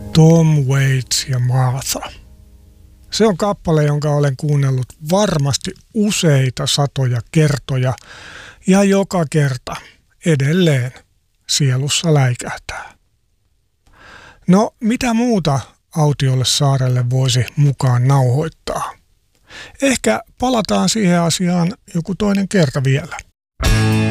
Tom Waits ja Martha. Se on kappale, jonka olen kuunnellut varmasti useita satoja kertoja ja joka kerta edelleen sielussa läikähtää. No, mitä muuta Autiolle saarelle voisi mukaan nauhoittaa? Ehkä palataan siihen asiaan joku toinen kerta vielä.